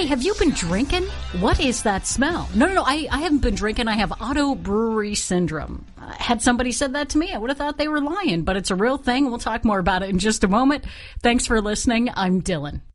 have you been drinking? What is that smell? No, I haven't been drinking. I have auto brewery syndrome. Had somebody said that to me, I would have thought they were lying, but it's a real thing. We'll talk more about it in just a moment. Thanks for listening. I'm Dylan.